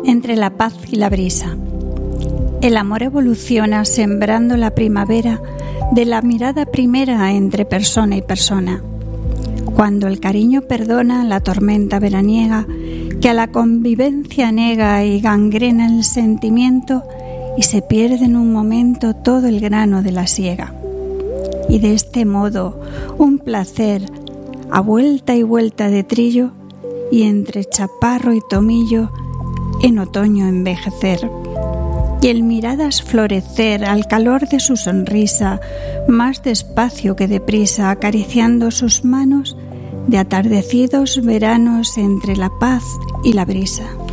entre la paz y la brisa. El amor evoluciona sembrando la primavera de la mirada primera entre persona y persona. Cuando el cariño perdona la tormenta veraniega que a la convivencia nega y gangrena el sentimiento, y se pierde en un momento todo el grano de la siega. Y de este modo un placer a vuelta y vuelta de trillo, y entre chaparro y tomillo en otoño envejecer, y el miradas florecer al calor de su sonrisa, más despacio que deprisa, acariciando sus manos de atardecidos veranos entre la paz y la brisa.